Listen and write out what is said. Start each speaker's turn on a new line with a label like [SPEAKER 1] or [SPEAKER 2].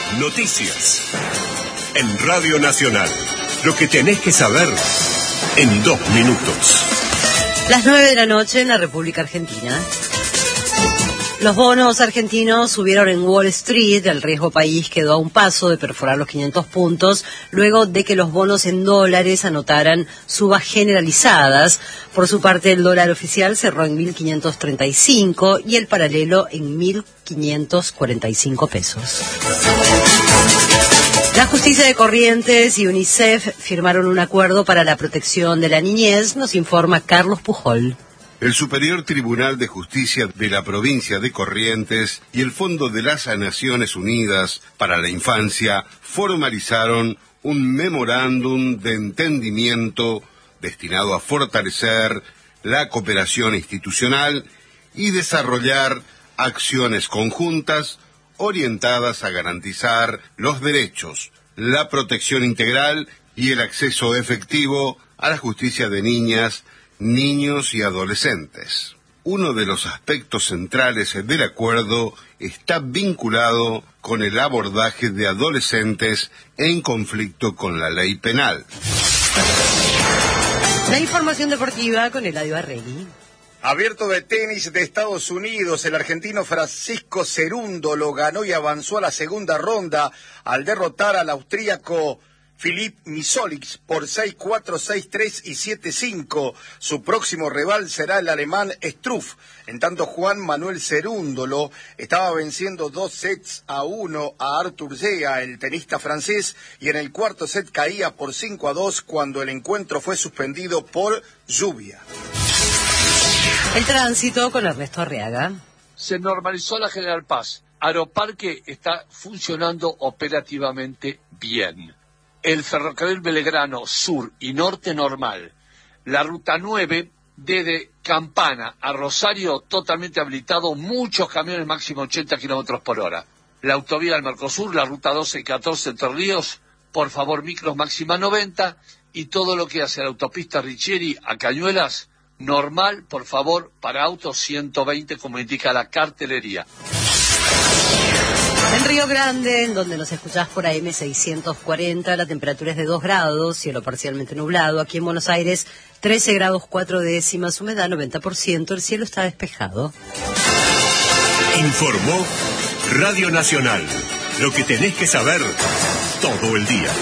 [SPEAKER 1] Noticias. En Radio Nacional. Lo que tenés que saber en 2 minutos.
[SPEAKER 2] Las 9 de la noche en la República Argentina. Los bonos argentinos subieron en Wall Street. El riesgo país quedó a un paso de perforar los 500 puntos luego de que los bonos en dólares anotaran subas generalizadas. Por su parte, el dólar oficial cerró en 1.535 y el paralelo en 1.545 pesos. La Justicia de Corrientes y UNICEF firmaron un acuerdo para la protección de la niñez, nos informa Carlos Pujol.
[SPEAKER 3] El Superior Tribunal de Justicia de la provincia de Corrientes y el Fondo de las Naciones Unidas para la Infancia formalizaron un memorándum de entendimiento destinado a fortalecer la cooperación institucional y desarrollar acciones conjuntas orientadas a garantizar los derechos, la protección integral y el acceso efectivo a la justicia de niñas, niños y adolescentes. Uno de los aspectos centrales del acuerdo está vinculado con el abordaje de adolescentes en conflicto con la ley penal.
[SPEAKER 2] La información deportiva con Eladio Arregui.
[SPEAKER 4] Abierto de tenis de Estados Unidos, el argentino Francisco Cerúndolo ganó y avanzó a la segunda ronda al derrotar al austríaco Filip Misolic por 6-4, 6-3 y 7-5. Su próximo rival será el alemán Struff. En tanto, Juan Manuel Cerúndolo estaba venciendo 2-1 a Arthur Gea, el tenista francés, y en el cuarto set caía por 5-2 cuando el encuentro fue suspendido por lluvia.
[SPEAKER 2] El tránsito con Ernesto Arriaga.
[SPEAKER 5] Se normalizó la General Paz. Aeroparque está funcionando operativamente bien. El ferrocarril Belgrano Sur y Norte normal. La ruta 9 desde Campana a Rosario totalmente habilitado, muchos camiones máximo 80 kilómetros por hora. La autovía del Mercosur, la ruta 12 y 14 Entre Ríos, por favor micros máxima 90, y todo lo que hace la autopista Richieri a Cañuelas, normal, por favor, para autos 120 como indica la cartelería.
[SPEAKER 2] En Río Grande, en donde nos escuchás por AM 640, la temperatura es de 2 grados, cielo parcialmente nublado. Aquí en Buenos Aires, 13 grados 4 décimas, humedad 90%, el cielo está despejado.
[SPEAKER 1] Informó Radio Nacional. Lo que tenés que saber todo el día.